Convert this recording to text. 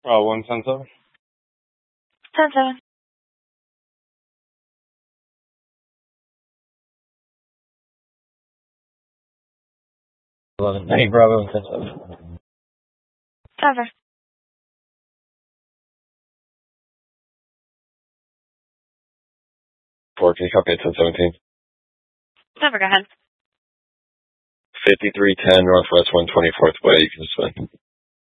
110-7. 10-7. Hey, Bravo, 10-7. Cover. 4, can you copy at 1017? Cover, go ahead. 5310 Northwest 124th Way, you can spin.